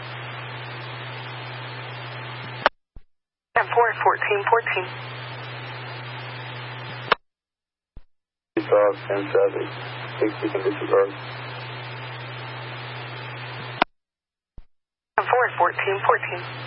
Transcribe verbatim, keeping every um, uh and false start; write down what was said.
ten four, fourteen, fourteen. five, ten seven, sixty can disregard. ten four, fourteen, fourteen.